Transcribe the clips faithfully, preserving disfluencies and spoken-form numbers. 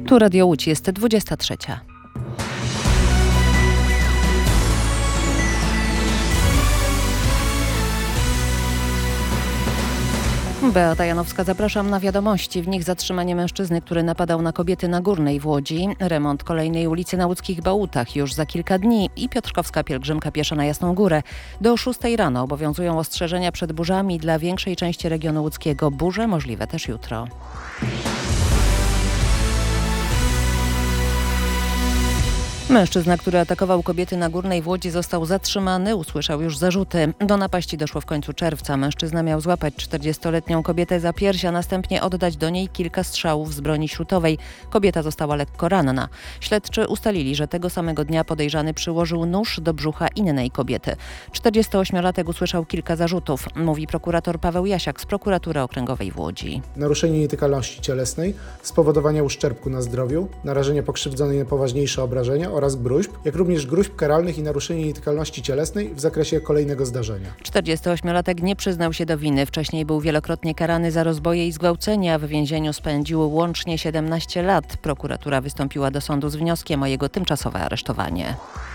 Tu Radio Łódź, jest dwudziesta trzecia. Beata Janowska, zapraszam na wiadomości. W nich zatrzymanie mężczyzny, który napadał na kobiety na Górnej w Łodzi, remont kolejnej ulicy na łódzkich Bałutach już za kilka dni i piotrkowska pielgrzymka piesza na Jasną Górę. Do szóstej rano obowiązują ostrzeżenia przed burzami dla większej części regionu łódzkiego. Burze możliwe też jutro. Mężczyzna, który atakował kobiety na Górnej w Łodzi, został zatrzymany, usłyszał już zarzuty. Do napaści doszło w końcu czerwca. Mężczyzna miał złapać czterdziestoletnią kobietę za pierś, a następnie oddać do niej kilka strzałów z broni śrutowej. Kobieta została lekko ranna. Śledczy ustalili, że tego samego dnia podejrzany przyłożył nóż do brzucha innej kobiety. czterdziestoośmiolatek usłyszał kilka zarzutów, mówi prokurator Paweł Jasiak z Prokuratury Okręgowej w Łodzi. Naruszenie nietykalności cielesnej, spowodowania uszczerbku na zdrowiu, narażenie pokrzywdzonej na poważniejsze obrażenia oraz gróźb, jak również gróźb karalnych i naruszenie nietykalności cielesnej w zakresie kolejnego zdarzenia. czterdziestoośmiolatek nie przyznał się do winy. Wcześniej był wielokrotnie karany za rozboje i zgwałcenia. W więzieniu spędził łącznie siedemnaście lat. Prokuratura wystąpiła do sądu z wnioskiem o jego tymczasowe aresztowanie.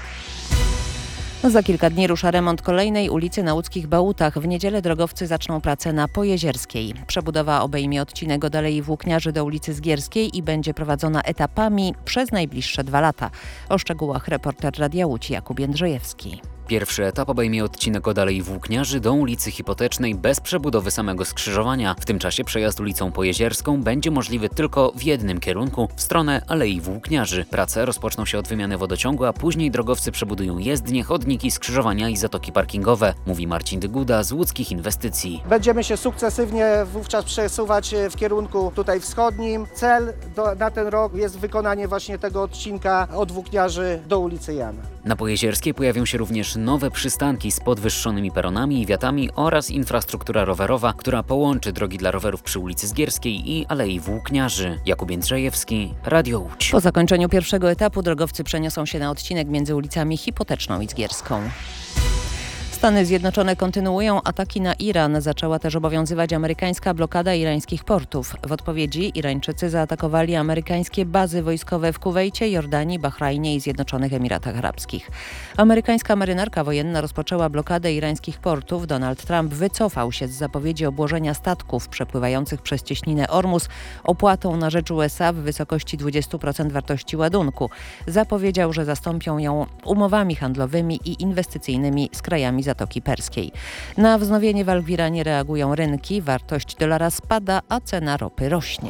Za kilka dni rusza remont kolejnej ulicy na łódzkich Bałutach. W niedzielę drogowcy zaczną pracę na Pojezierskiej. Przebudowa obejmie odcinek od Alei Włókniarzy do ulicy Zgierskiej i będzie prowadzona etapami przez najbliższe dwa lata. O szczegółach reporter Radia Łódź Jakub Jędrzejewski. Pierwszy etap obejmie odcinek od Alei Włókniarzy do ulicy Hipotecznej bez przebudowy samego skrzyżowania. W tym czasie przejazd ulicą Pojezierską będzie możliwy tylko w jednym kierunku, w stronę Alei Włókniarzy. Prace rozpoczną się od wymiany wodociągu, a później drogowcy przebudują jezdnie, chodniki, skrzyżowania i zatoki parkingowe, mówi Marcin Dyguda z Łódzkich Inwestycji. Będziemy się sukcesywnie wówczas przesuwać w kierunku tutaj wschodnim. Cel do, na ten rok jest wykonanie właśnie tego odcinka od Włókniarzy do ulicy Jana. Na Pojezierskiej pojawią się również nowe przystanki z podwyższonymi peronami i wiatami oraz infrastruktura rowerowa, która połączy drogi dla rowerów przy ulicy Zgierskiej i Alei Włókniarzy. Jakub Jędrzejewski, Radio Łódź. Po zakończeniu pierwszego etapu drogowcy przeniosą się na odcinek między ulicami Hipoteczną i Zgierską. Stany Zjednoczone kontynuują ataki na Iran. Zaczęła też obowiązywać amerykańska blokada irańskich portów. W odpowiedzi Irańczycy zaatakowali amerykańskie bazy wojskowe w Kuwejcie, Jordanii, Bahrajnie i Zjednoczonych Emiratach Arabskich. Amerykańska marynarka wojenna rozpoczęła blokadę irańskich portów. Donald Trump wycofał się z zapowiedzi obłożenia statków przepływających przez cieśninę Ormus opłatą na rzecz U S A w wysokości dwadzieścia procent wartości ładunku. Zapowiedział, że zastąpią ją umowami handlowymi i inwestycyjnymi z krajami Zatoki Perskiej. Na wznowienie walk w Iranie reagują rynki, wartość dolara spada, a cena ropy rośnie.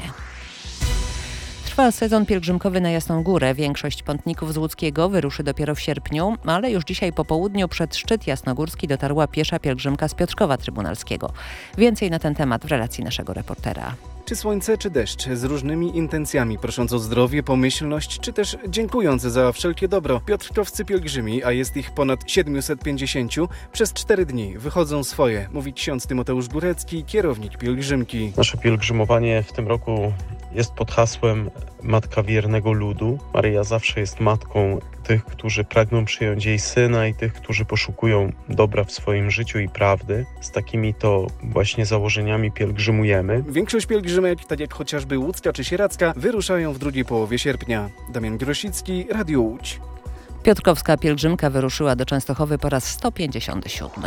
Trwa sezon pielgrzymkowy na Jasną Górę. Większość pątników z Łódzkiego wyruszy dopiero w sierpniu, ale już dzisiaj po południu przed szczyt jasnogórski dotarła piesza pielgrzymka z Piotrkowa Trybunalskiego. Więcej na ten temat w relacji naszego reportera. Czy słońce, czy deszcz, z różnymi intencjami, prosząc o zdrowie, pomyślność, czy też dziękując za wszelkie dobro. Piotrkowscy pielgrzymi, a jest ich ponad siedemset pięćdziesiąt, przez cztery dni wychodzą swoje, mówi ksiądz Tymoteusz Górecki, kierownik pielgrzymki. Nasze pielgrzymowanie w tym roku jest pod hasłem Matka Wiernego Ludu. Maryja zawsze jest matką tych, którzy pragną przyjąć jej syna i tych, którzy poszukują dobra w swoim życiu i prawdy. Z takimi to właśnie założeniami pielgrzymujemy. Większość pielgrzymek, tak jak chociażby łódzka czy sieradzka, wyruszają w drugiej połowie sierpnia. Damian Grosicki, Radio Łódź. Piotrkowska pielgrzymka wyruszyła do Częstochowy po raz sto pięćdziesiąty siódmy.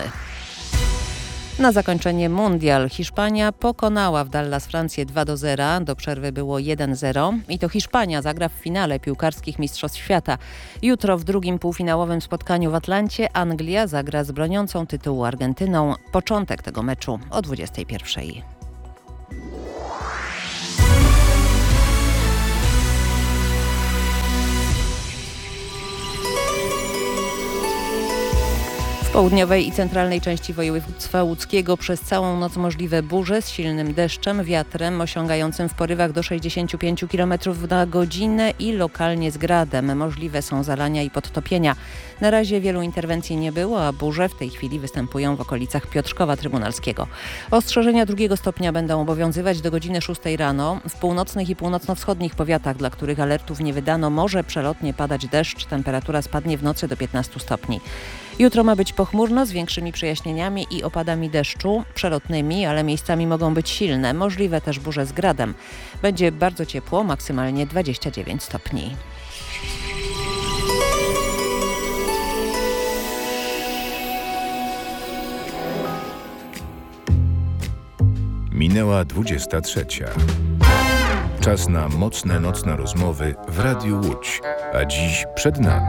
Na zakończenie mundial Hiszpania pokonała w Dallas Francję dwa do zera. Do przerwy było jeden zero i to Hiszpania zagra w finale piłkarskich Mistrzostw Świata. Jutro w drugim półfinałowym spotkaniu w Atlancie Anglia zagra z broniącą tytułu Argentyną. Początek tego meczu o dwudziestej pierwszej. W południowej i centralnej części województwa łódzkiego przez całą noc możliwe burze z silnym deszczem, wiatrem osiągającym w porywach do sześćdziesiąt pięć kilometrów na godzinę i lokalnie z gradem. Możliwe są zalania i podtopienia. Na razie wielu interwencji nie było, a burze w tej chwili występują w okolicach Piotrkowa Trybunalskiego. Ostrzeżenia drugiego stopnia będą obowiązywać do godziny szóstej rano. W północnych i północno-wschodnich powiatach, dla których alertów nie wydano, może przelotnie padać deszcz. Temperatura spadnie w nocy do piętnastu stopni. Jutro ma być pochmurno z większymi przejaśnieniami i opadami deszczu, przelotnymi, ale miejscami mogą być silne, możliwe też burze z gradem. Będzie bardzo ciepło, maksymalnie dwadzieścia dziewięć stopni. Minęła dwudziesta trzecia. Czas na mocne nocne rozmowy w Radiu Łódź, a dziś przed nami.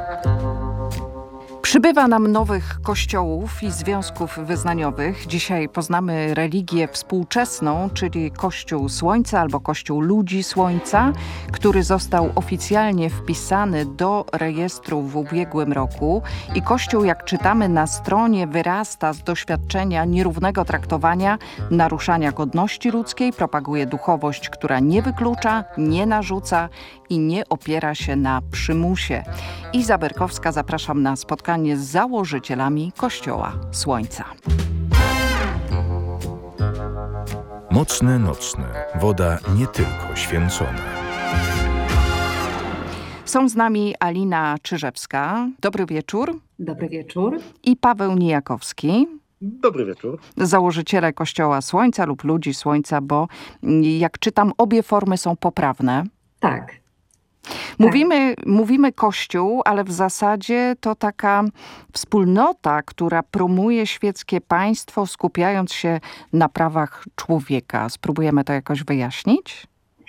Przybywa nam nowych kościołów i związków wyznaniowych. Dzisiaj poznamy religię współczesną, czyli Kościół Słońca albo Kościół Ludzi Słońca, który został oficjalnie wpisany do rejestru w ubiegłym roku. I Kościół, jak czytamy na stronie, wyrasta z doświadczenia nierównego traktowania, naruszania godności ludzkiej, propaguje duchowość, która nie wyklucza, nie narzuca i nie opiera się na przymusie. Iza Berkowska, zapraszam na spotkanie z założycielami Kościoła Słońca. Mocne nocne. Woda nie tylko święcona. Są z nami Alina Czyżewska. Dobry wieczór. Dobry wieczór. I Paweł Nijakowski. Dobry wieczór. Założyciele Kościoła Słońca lub Ludzi Słońca, bo jak czytam, obie formy są poprawne. Tak. Mówimy, mówimy Kościół, ale w zasadzie to taka wspólnota, która promuje świeckie państwo, skupiając się na prawach człowieka. Spróbujemy to jakoś wyjaśnić?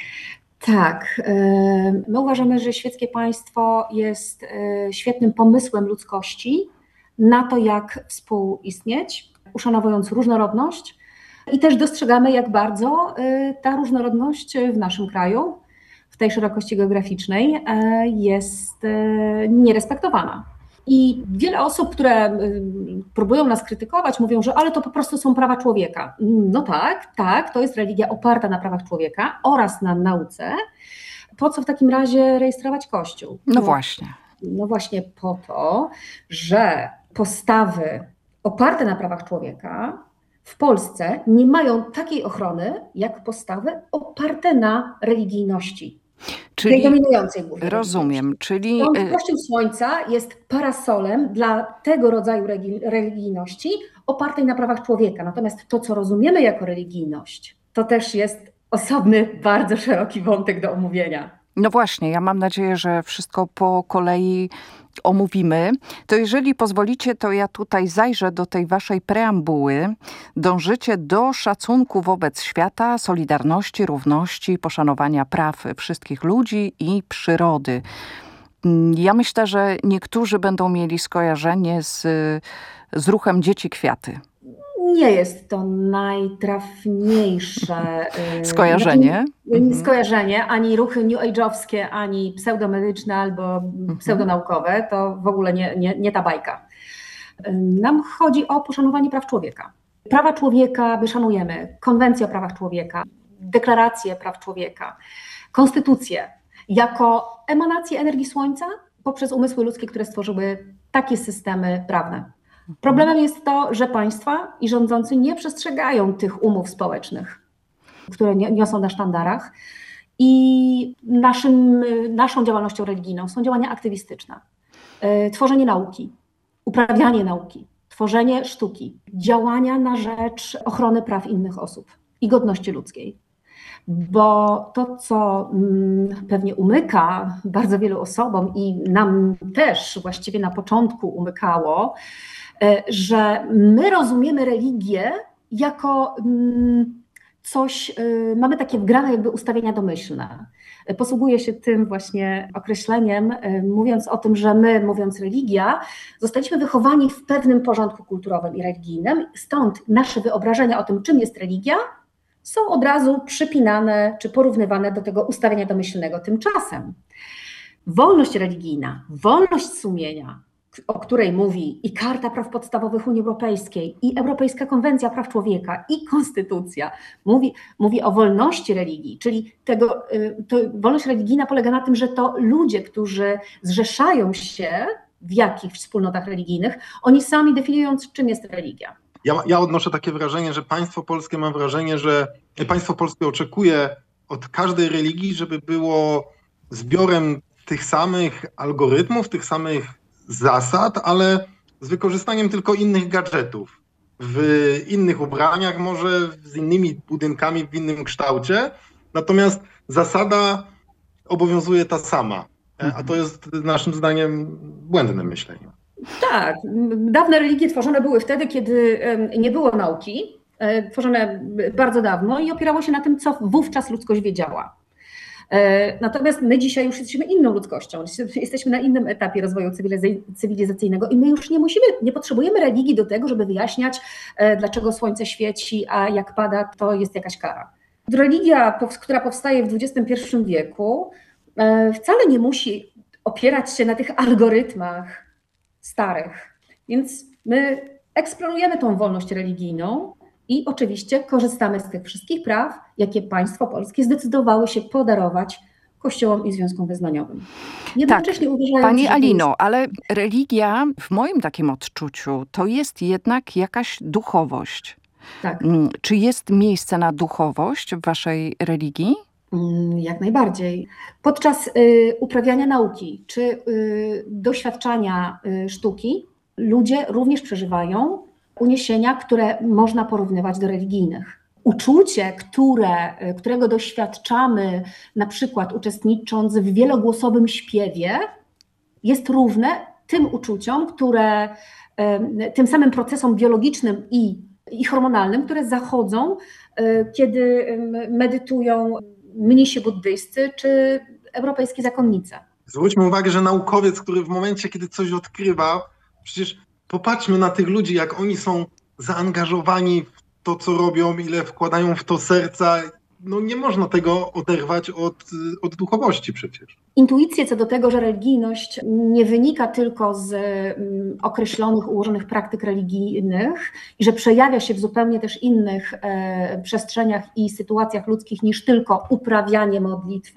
Tak. My uważamy, że świeckie państwo jest świetnym pomysłem ludzkości na to, jak współistnieć, uszanowując różnorodność. I też dostrzegamy, jak bardzo ta różnorodność w naszym kraju, w tej szerokości geograficznej, jest nierespektowana. I wiele osób, które próbują nas krytykować, mówią, że ale to po prostu są prawa człowieka. No tak, tak, to jest religia oparta na prawach człowieka oraz na nauce. Po co w takim razie rejestrować Kościół? No, no właśnie. No właśnie po to, że postawy oparte na prawach człowieka w Polsce nie mają takiej ochrony, jak postawy oparte na religijności. Czyli, tej dominującej głównie. Rozumiem, czyli... Kościół Słońca jest parasolem dla tego rodzaju religijności opartej na prawach człowieka. Natomiast to, co rozumiemy jako religijność, to też jest osobny, bardzo szeroki wątek do omówienia. No właśnie, ja mam nadzieję, że wszystko po kolei omówimy. To jeżeli pozwolicie, to ja tutaj zajrzę do tej waszej preambuły. Dążycie do szacunku wobec świata, solidarności, równości, poszanowania praw wszystkich ludzi i przyrody. Ja myślę, że niektórzy będą mieli skojarzenie z, z ruchem Dzieci Kwiaty. Nie jest to najtrafniejsze skojarzenie. Znaczy, skojarzenie, ani ruchy new age'owskie, ani pseudomedyczne albo pseudonaukowe, to w ogóle nie, nie, nie ta bajka. Nam chodzi o poszanowanie praw człowieka. Prawa człowieka my szanujemy, konwencję o prawach człowieka, deklarację praw człowieka, konstytucję jako emanację energii słońca poprzez umysły ludzkie, które stworzyły takie systemy prawne. Problemem jest to, że państwa i rządzący nie przestrzegają tych umów społecznych, które niosą na sztandarach, i naszym, naszą działalnością religijną są działania aktywistyczne, tworzenie nauki, uprawianie nauki, tworzenie sztuki, działania na rzecz ochrony praw innych osób i godności ludzkiej. Bo to, co pewnie umyka bardzo wielu osobom i nam też właściwie na początku umykało, że my rozumiemy religię jako coś, mamy takie wgrane jakby ustawienia domyślne. Posługuję się tym właśnie określeniem, mówiąc o tym, że my, mówiąc religia, zostaliśmy wychowani w pewnym porządku kulturowym i religijnym, stąd nasze wyobrażenia o tym, czym jest religia, są od razu przypinane czy porównywane do tego ustawienia domyślnego. Tymczasem wolność religijna, wolność sumienia, o której mówi i Karta Praw Podstawowych Unii Europejskiej, i Europejska Konwencja Praw Człowieka, i Konstytucja, mówi, mówi o wolności religii, czyli tego, to wolność religijna polega na tym, że to ludzie, którzy zrzeszają się w jakichś wspólnotach religijnych, oni sami definiują, czym jest religia. Ja, ja odnoszę takie wrażenie, że państwo polskie, mam wrażenie, że państwo polskie oczekuje od każdej religii, żeby było zbiorem tych samych algorytmów, tych samych zasad, ale z wykorzystaniem tylko innych gadżetów, w innych ubraniach, może z innymi budynkami, w innym kształcie. Natomiast zasada obowiązuje ta sama, a to jest naszym zdaniem błędne myślenie. Tak, dawne religie tworzone były wtedy, kiedy nie było nauki, tworzone bardzo dawno i opierało się na tym, co wówczas ludzkość wiedziała. Natomiast my dzisiaj już jesteśmy inną ludzkością, jesteśmy na innym etapie rozwoju cywilizacyjnego i my już nie musimy, nie potrzebujemy religii do tego, żeby wyjaśniać, dlaczego słońce świeci, a jak pada, to jest jakaś kara. Religia, która powstaje w dwudziestym pierwszym wieku, wcale nie musi opierać się na tych algorytmach starych, więc my eksplorujemy tą wolność religijną i oczywiście korzystamy z tych wszystkich praw, jakie państwo polskie zdecydowało się podarować kościołom i związkom wyznaniowym. Jednocześnie tak, uważając, Pani że Alino, jest... ale religia w moim takim odczuciu to jest jednak jakaś duchowość. Tak. Czy jest miejsce na duchowość w waszej religii? Jak najbardziej. Podczas y, uprawiania nauki czy y, doświadczania y, sztuki ludzie również przeżywają uniesienia, które można porównywać do religijnych. Uczucie, które, którego doświadczamy na przykład uczestnicząc w wielogłosowym śpiewie, jest równe tym uczuciom, które, tym samym procesom biologicznym i, i hormonalnym, które zachodzą, kiedy medytują mnisi buddyjscy czy europejskie zakonnice. Zwróćmy uwagę, że naukowiec, który w momencie, kiedy coś odkrywa, przecież popatrzmy na tych ludzi, jak oni są zaangażowani w to, co robią, ile wkładają w to serca. No nie można tego oderwać od, od duchowości przecież. Intuicje co do tego, że religijność nie wynika tylko z um, określonych, ułożonych praktyk religijnych i że przejawia się w zupełnie też innych e, przestrzeniach i sytuacjach ludzkich niż tylko uprawianie modlitwy,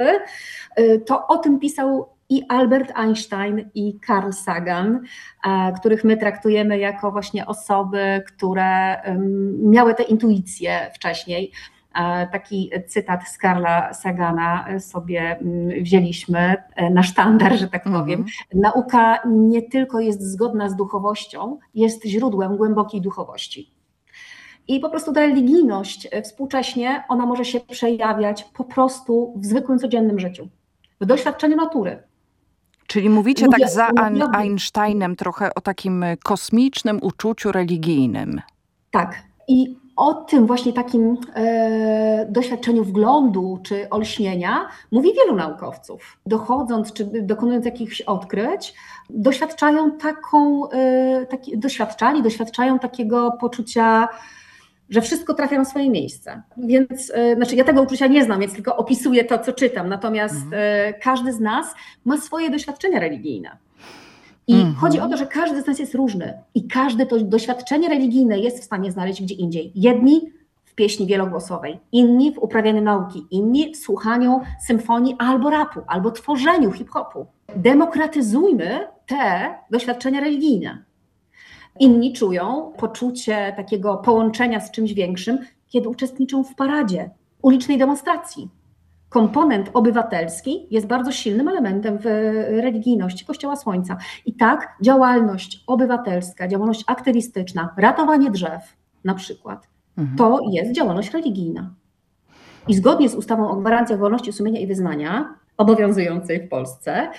e, to o tym pisał i Albert Einstein, i Carl Sagan, e, których my traktujemy jako właśnie osoby, które um, miały te intuicje wcześniej. Taki cytat z Carla Sagana sobie wzięliśmy na sztandar, że tak powiem. Mhm. Nauka nie tylko jest zgodna z duchowością, jest źródłem głębokiej duchowości. I po prostu ta religijność współcześnie, ona może się przejawiać po prostu w zwykłym, codziennym życiu, w doświadczeniu natury. Czyli mówicie Ludzie, tak za Einsteinem trochę o takim kosmicznym uczuciu religijnym. Tak. I o tym właśnie takim e, doświadczeniu wglądu czy olśnienia mówi wielu naukowców. Dochodząc czy dokonując jakichś odkryć, doświadczają taką, e, taki, doświadczali, doświadczają takiego poczucia, że wszystko trafia na swoje miejsce. Więc, e, znaczy ja tego uczucia nie znam, więc tylko opisuję to, co czytam. Natomiast mhm. e, każdy z nas ma swoje doświadczenia religijne. I mm-hmm. chodzi o to, że każdy z nas jest różny i każde to doświadczenie religijne jest w stanie znaleźć gdzie indziej. Jedni w pieśni wielogłosowej, inni w uprawianiu nauki, inni w słuchaniu symfonii albo rapu, albo tworzeniu hip-hopu. Demokratyzujmy te doświadczenia religijne. Inni czują poczucie takiego połączenia z czymś większym, kiedy uczestniczą w paradzie, ulicznej demonstracji. Komponent obywatelski jest bardzo silnym elementem w religijności Kościoła Słońca. I tak działalność obywatelska, działalność aktywistyczna, ratowanie drzew na przykład, mhm. to jest działalność religijna. I zgodnie z ustawą o gwarancjach wolności sumienia i wyznania, obowiązującej w Polsce,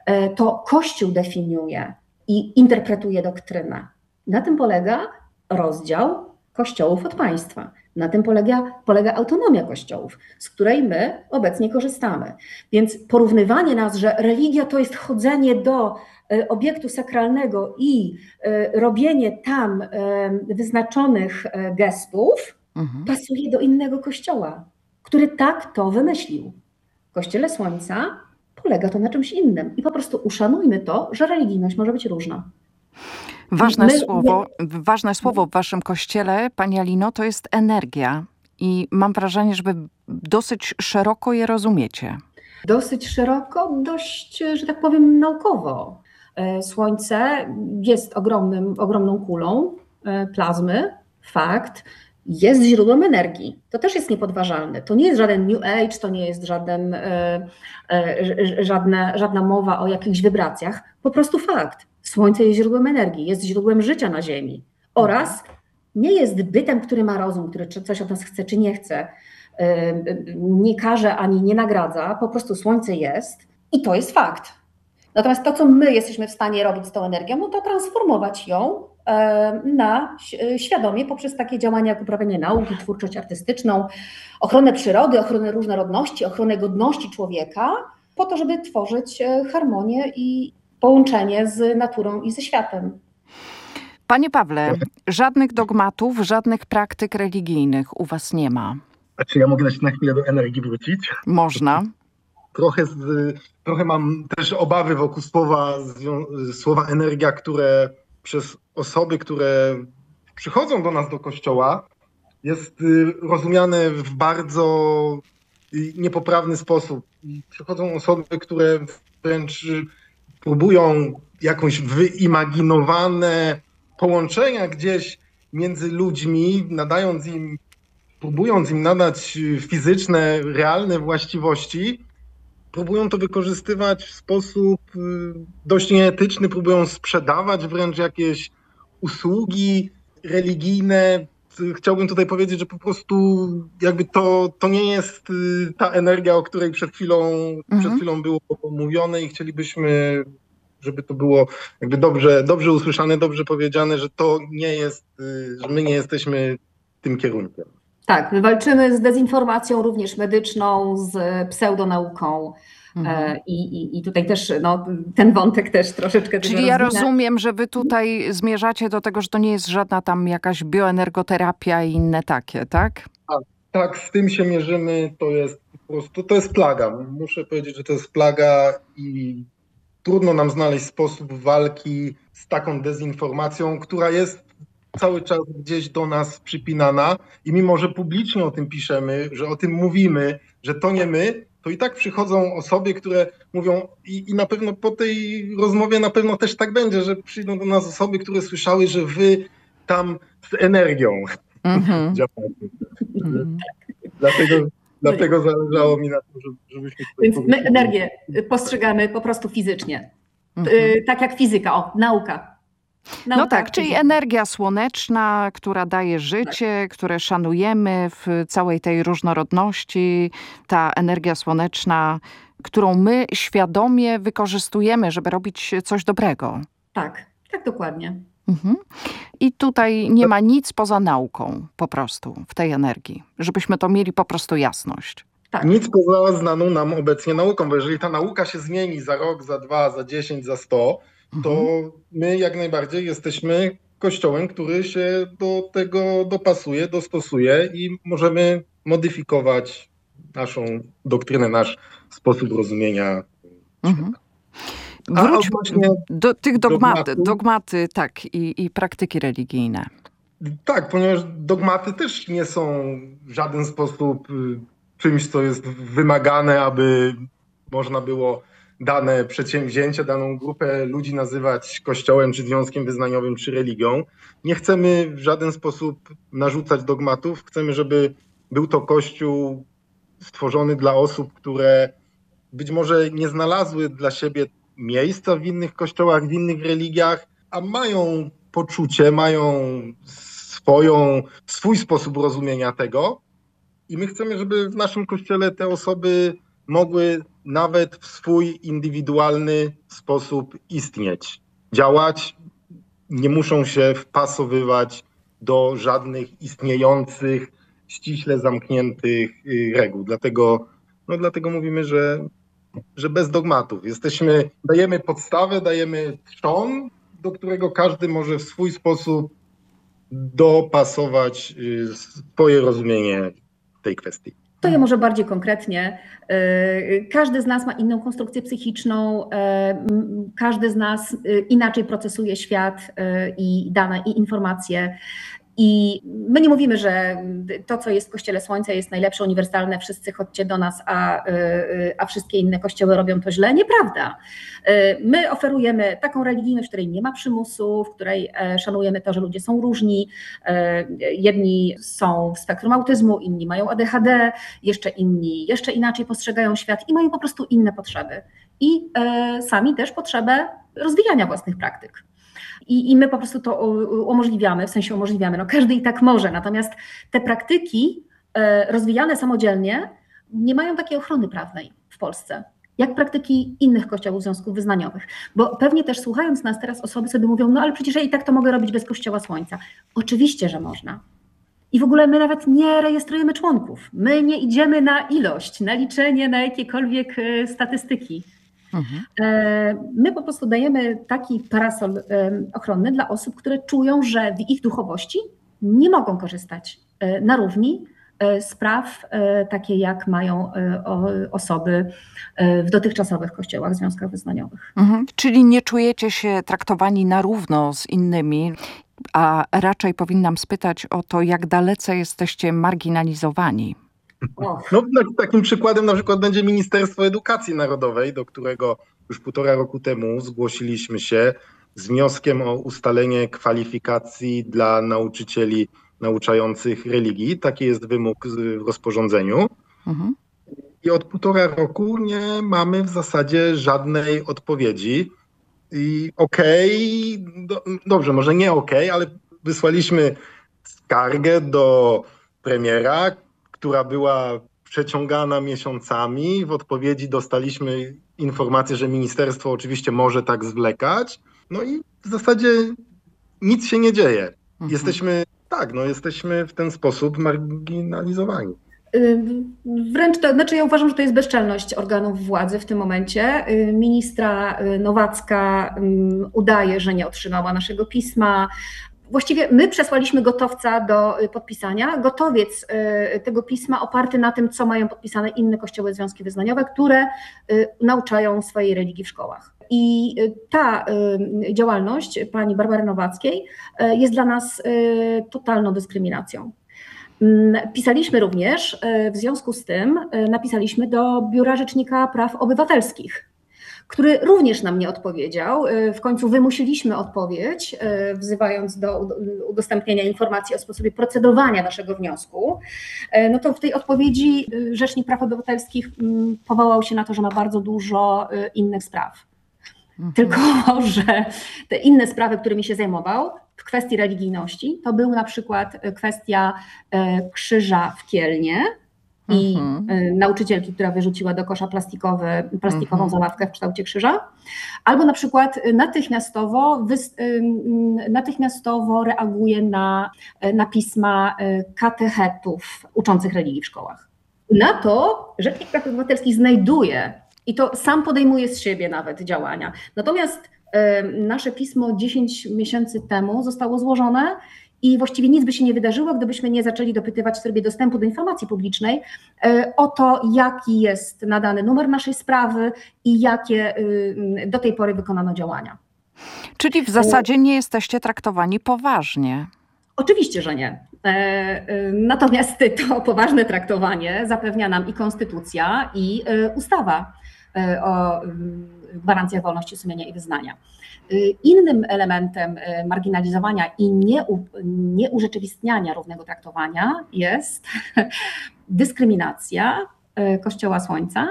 to Kościół definiuje i interpretuje doktrynę. Na tym polega rozdział kościołów od państwa. Na tym polega, polega autonomia kościołów, z której my obecnie korzystamy. Więc porównywanie nas, że religia to jest chodzenie do e, obiektu sakralnego i e, robienie tam e, wyznaczonych e, gestów, mhm. pasuje do innego kościoła, który tak to wymyślił. W Kościele Słońca polega to na czymś innym i po prostu uszanujmy to, że religijność może być różna. Ważne, My, słowo, nie... ważne słowo w waszym kościele, Pani Alino, to jest energia. I mam wrażenie, że wy dosyć szeroko je rozumiecie. Dosyć szeroko, dość, że tak powiem, naukowo. Słońce jest ogromnym, ogromną kulą plazmy, fakt. Jest źródłem energii. To też jest niepodważalne. To nie jest żaden New Age, to nie jest żaden, e, e, żadna, żadna mowa o jakichś wibracjach. Po prostu fakt. Słońce jest źródłem energii, jest źródłem życia na Ziemi oraz nie jest bytem, który ma rozum, który coś od nas chce czy nie chce, nie każe ani nie nagradza, po prostu Słońce jest i to jest fakt. Natomiast to, co my jesteśmy w stanie robić z tą energią, no to transformować ją na świadomie poprzez takie działania jak uprawianie nauki, twórczość artystyczną, ochronę przyrody, ochronę różnorodności, ochronę godności człowieka, po to, żeby tworzyć harmonię i połączenie z naturą i ze światem. Panie Pawle, żadnych dogmatów, żadnych praktyk religijnych u was nie ma. A czy ja mogę na chwilę do energii wrócić? Można. Trochę, z, trochę mam też obawy wokół słowa, słowa energia, które przez osoby, które przychodzą do nas do kościoła, jest rozumiane w bardzo niepoprawny sposób. Przychodzą osoby, które wręcz próbują jakąś wyimaginowane połączenia gdzieś między ludźmi, nadając im, próbując im nadać fizyczne, realne właściwości, próbują to wykorzystywać w sposób dość nieetyczny, próbują sprzedawać wręcz jakieś usługi religijne. Chciałbym tutaj powiedzieć, że po prostu jakby to, to nie jest ta energia, o której przed chwilą, mhm. przed chwilą było mówione i chcielibyśmy, żeby to było jakby dobrze, dobrze usłyszane, dobrze powiedziane, że to nie jest, że my nie jesteśmy tym kierunkiem. Tak, my walczymy z dezinformacją również medyczną, z pseudonauką. Mhm. I, i, I tutaj też no, ten wątek też troszeczkę... Czyli ja rozumiem, że wy tutaj zmierzacie do tego, że to nie jest żadna tam jakaś bioenergoterapia i inne takie, tak? Tak, tak, z tym się mierzymy, to jest po prostu, to jest plaga. Muszę powiedzieć, że to jest plaga i trudno nam znaleźć sposób walki z taką dezinformacją, która jest cały czas gdzieś do nas przypinana i mimo, że publicznie o tym piszemy, że o tym mówimy, że to nie my, to i tak przychodzą osoby, które mówią i, i na pewno po tej rozmowie na pewno też tak będzie, że przyjdą do nas osoby, które słyszały, że wy tam z energią mm-hmm. działacie. Mm-hmm. Dlatego, dlatego zależało mi na tym, żebyśmy... Więc my energię postrzegamy po prostu fizycznie. Mm-hmm. Tak jak fizyka, o, nauka. Nauka, no tak, czyli energia słoneczna, która daje życie, tak. które szanujemy w całej tej różnorodności. Ta energia słoneczna, którą my świadomie wykorzystujemy, żeby robić coś dobrego. Tak, tak dokładnie. Mhm. I tutaj nie ma nic poza nauką po prostu w tej energii, żebyśmy to mieli po prostu jasność. Tak. Nic poza znaną nam obecnie nauką, bo jeżeli ta nauka się zmieni za rok, za dwa, za dziesięć, za sto, to my jak najbardziej jesteśmy kościołem, który się do tego dopasuje, dostosuje i możemy modyfikować naszą doktrynę, nasz sposób rozumienia świata. Wróćmy do tych dogmaty, dogmaty, dogmaty tak, i, i praktyki religijne. Tak, ponieważ dogmaty też nie są w żaden sposób czymś, co jest wymagane, aby można było dane przedsięwzięcie, daną grupę ludzi nazywać kościołem, czy związkiem wyznaniowym, czy religią. Nie chcemy w żaden sposób narzucać dogmatów. Chcemy, żeby był to kościół stworzony dla osób, które być może nie znalazły dla siebie miejsca w innych kościołach, w innych religiach, a mają poczucie, mają swoją, swój sposób rozumienia tego. I my chcemy, żeby w naszym kościele te osoby mogły nawet w swój indywidualny sposób istnieć, działać, nie muszą się wpasowywać do żadnych istniejących, ściśle zamkniętych reguł. Dlatego, no dlatego mówimy, że, że bez dogmatów. Jesteśmy, dajemy podstawę, dajemy trzon, do którego każdy może w swój sposób dopasować swoje rozumienie tej kwestii. To ja może bardziej konkretnie. Każdy z nas ma inną konstrukcję psychiczną, każdy z nas inaczej procesuje świat i dane i informacje. I my nie mówimy, że to, co jest w Kościele Słońca, jest najlepsze, uniwersalne, wszyscy chodźcie do nas, a, a wszystkie inne kościoły robią to źle. Nieprawda. My oferujemy taką religijność, w której nie ma przymusu, w której szanujemy to, że ludzie są różni. Jedni są w spektrum autyzmu, inni mają A D H D, jeszcze inni jeszcze inaczej postrzegają świat i mają po prostu inne potrzeby. I sami też potrzebę rozwijania własnych praktyk. I, I my po prostu to umożliwiamy, w sensie umożliwiamy, no każdy i tak może, natomiast te praktyki rozwijane samodzielnie nie mają takiej ochrony prawnej w Polsce, jak praktyki innych kościołów, związków wyznaniowych. Bo pewnie też słuchając nas teraz osoby sobie mówią, no ale przecież ja i tak to mogę robić bez Kościoła Słońca. Oczywiście, że można. I w ogóle my nawet nie rejestrujemy członków. My nie idziemy na ilość, na liczenie, na jakiekolwiek statystyki. Mhm. My po prostu dajemy taki parasol ochronny dla osób, które czują, że w ich duchowości nie mogą korzystać na równi z praw takie, jak mają osoby w dotychczasowych kościołach, związkach wyznaniowych. Mhm. Czyli nie czujecie się traktowani na równo z innymi, a raczej powinnam spytać o to, jak dalece jesteście marginalizowani. No, takim przykładem na przykład będzie Ministerstwo Edukacji Narodowej, do którego już półtora roku temu zgłosiliśmy się z wnioskiem o ustalenie kwalifikacji dla nauczycieli nauczających religii. Taki jest wymóg w rozporządzeniu. Mhm. I od półtora roku nie mamy w zasadzie żadnej odpowiedzi. I okej, okay, do, dobrze, może nie okej, okay, ale wysłaliśmy skargę do premiera, która była przeciągana miesiącami. W odpowiedzi dostaliśmy informację, że ministerstwo oczywiście może tak zwlekać. No i w zasadzie nic się nie dzieje. Mhm. Jesteśmy, tak, no jesteśmy w ten sposób marginalizowani. Wręcz to, znaczy ja uważam, że to jest bezczelność organów władzy w tym momencie. Ministra Nowacka udaje, że nie otrzymała naszego pisma. Właściwie my przesłaliśmy gotowca do podpisania. Gotowiec tego pisma oparty na tym, co mają podpisane inne kościoły, związki wyznaniowe, które nauczają swojej religii w szkołach. I ta działalność pani Barbary Nowackiej jest dla nas totalną dyskryminacją. Pisaliśmy również, w związku z tym napisaliśmy do Biura Rzecznika Praw Obywatelskich, który również nam nie odpowiedział. W końcu wymusiliśmy odpowiedź, wzywając do udostępnienia informacji o sposobie procedowania naszego wniosku. No to w tej odpowiedzi Rzecznik Praw Obywatelskich powołał się na to, że ma bardzo dużo innych spraw. Mhm. Tylko że te inne sprawy, którymi się zajmował w kwestii religijności, to był na przykład kwestia krzyża w Kielnie i mhm. nauczycielki, która wyrzuciła do kosza plastikowy, plastikową mhm. zabawkę w kształcie krzyża, albo na przykład natychmiastowo, natychmiastowo reaguje na, na pisma katechetów uczących religii w szkołach. Na to Rzecznik Praw Obywatelskich znajduje, i to sam podejmuje z siebie nawet działania. Natomiast nasze pismo dziesięć miesięcy temu zostało złożone i właściwie nic by się nie wydarzyło, gdybyśmy nie zaczęli dopytywać w trybie dostępu do informacji publicznej o to, jaki jest nadany numer naszej sprawy i jakie do tej pory wykonano działania. Czyli w zasadzie nie jesteście traktowani poważnie. Oczywiście, że nie. Natomiast to poważne traktowanie zapewnia nam i konstytucja, i ustawa o gwarancjach wolności sumienia i wyznania. Innym elementem marginalizowania i nieurzeczywistniania równego traktowania jest dyskryminacja Kościoła Słońca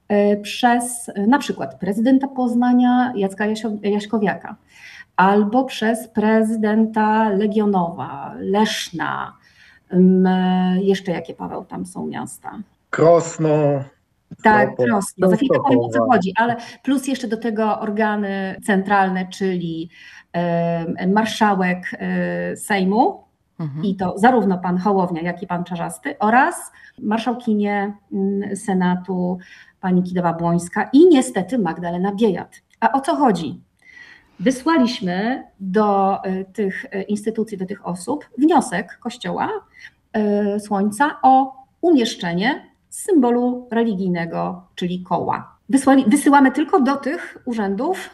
przez na przykład prezydenta Poznania Jacka Jaśkowiaka, albo przez prezydenta Legionowa, Leszna, jeszcze jakie, Paweł, tam są miasta? Krosno. Tak, Krosno, za chwilę powiem, o co chodzi, ale plus jeszcze do tego organy centralne, czyli marszałek Sejmu, mhm. i to zarówno pan Hołownia, jak i pan Czarzasty, oraz marszałkinie Senatu pani Kidawa-Błońska i niestety Magdalena Biejat. A o co chodzi? Wysłaliśmy do tych instytucji, do tych osób wniosek Kościoła Słońca o umieszczenie symbolu religijnego, czyli koła. Wysłali, wysyłamy tylko do tych urzędów